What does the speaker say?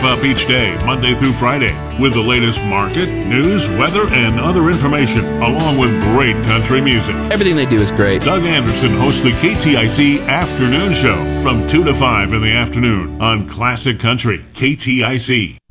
up each day, Monday through Friday, with the latest market, news, weather, and other information, along with great country music. Everything they do is great. Doug Anderson hosts the KTIC Afternoon Show from 2 to 5 in the afternoon on Classic Country, KTIC.